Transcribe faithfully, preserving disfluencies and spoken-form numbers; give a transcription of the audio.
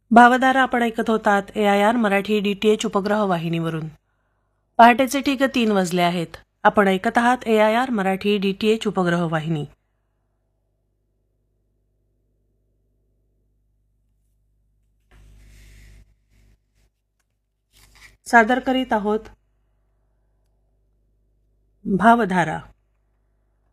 भावधारा आपण ऐकत होतात ए आय आर मराठी डीटीएच उपग्रह वाहिनीवरून. पहाटेचे ठीक तीन वाजले आहेत. आपण ऐकत आहात ए आय आर मराठी डीटीएच उपग्रह वाहिनी. सादर करीत आहोत भावधारा.